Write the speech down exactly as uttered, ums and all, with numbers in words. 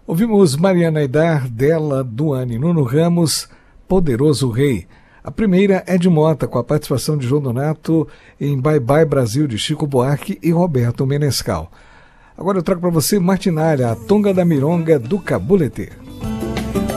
Ouvimos Mariana Aidar, dela, Duane Nuno Ramos, Poderoso Rei. A primeira é de Mota, com a participação de João Donato em Bye Bye Brasil, de Chico Buarque e Roberto Menescal. Agora eu trago para você Martinália, a Tonga da Mironga do Cabulete.